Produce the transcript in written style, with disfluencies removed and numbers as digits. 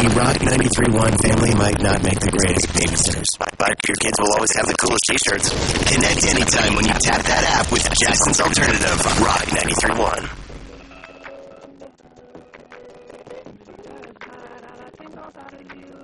The Rock 93.1 family might not make the greatest babysitters, but your kids will always have the coolest t-shirts. Connect anytime when you tap that app with Jackson's Alternative, Rock 93.1.